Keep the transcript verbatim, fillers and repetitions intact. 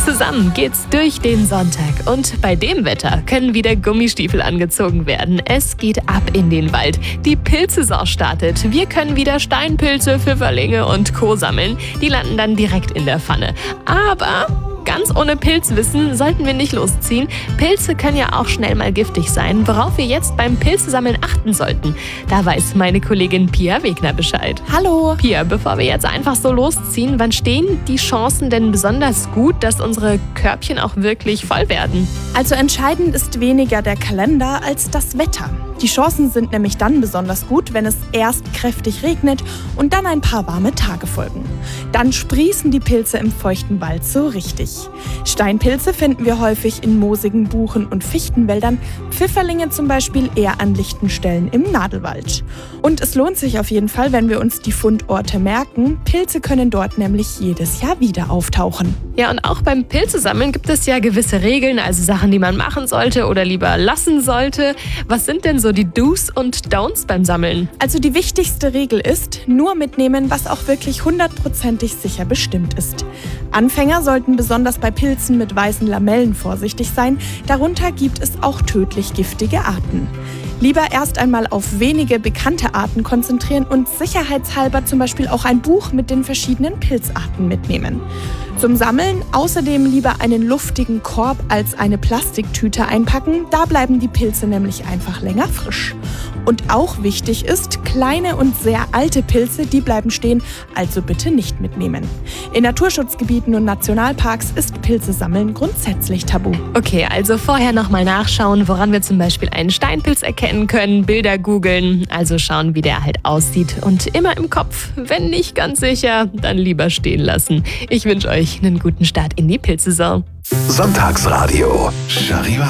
Zusammen geht's durch den Sonntag und bei dem Wetter können wieder Gummistiefel angezogen werden. Es geht ab in den Wald. Die Pilzsaison startet. Wir können wieder Steinpilze, Pfifferlinge und Co. sammeln. Die landen dann direkt in der Pfanne. Aber ganz ohne Pilzwissen sollten wir nicht losziehen. Pilze können ja auch schnell mal giftig sein, worauf wir jetzt beim Pilzesammeln achten sollten. Da weiß meine Kollegin Pia Wegner Bescheid. Hallo. Pia, bevor wir jetzt einfach so losziehen, wann stehen die Chancen denn besonders gut, dass unsere Körbchen auch wirklich voll werden? Also entscheidend ist weniger der Kalender als das Wetter. Die Chancen sind nämlich dann besonders gut, wenn es erst kräftig regnet und dann ein paar warme Tage folgen. Dann sprießen die Pilze im feuchten Wald so richtig. Steinpilze finden wir häufig in moosigen Buchen- und Fichtenwäldern, Pfifferlinge zum Beispiel eher an lichten Stellen im Nadelwald. Und es lohnt sich auf jeden Fall, wenn wir uns die Fundorte merken. Pilze können dort nämlich jedes Jahr wieder auftauchen. Ja, und auch beim Pilzesammeln gibt es ja gewisse Regeln, also Sachen, die man machen sollte oder lieber lassen sollte. Was sind denn so die Do's und Don'ts beim Sammeln? Also die wichtigste Regel ist, nur mitnehmen, was auch wirklich hundertprozentig sicher bestimmt ist. Anfänger sollten besonders bei Pilzen mit weißen Lamellen vorsichtig sein. Darunter gibt es auch tödlich giftige Arten. Lieber erst einmal auf wenige bekannte Arten konzentrieren und sicherheitshalber zum Beispiel auch ein Buch mit den verschiedenen Pilzarten mitnehmen. Zum Sammeln außerdem lieber einen luftigen Korb als eine Plastiktüte einpacken, da bleiben die Pilze nämlich einfach länger frisch. Und auch wichtig ist, kleine und sehr alte Pilze, die bleiben stehen, also bitte nicht mitnehmen. In Naturschutzgebieten und Nationalparks ist Pilzesammeln grundsätzlich tabu. Okay, also vorher nochmal nachschauen, woran wir zum Beispiel einen Steinpilz erkennen können, Bilder googeln, also schauen, wie der halt aussieht. Und immer im Kopf, wenn nicht ganz sicher, dann lieber stehen lassen. Ich wünsche euch einen guten Start in die Pilzsaison. Sonntagsradio. Charivari.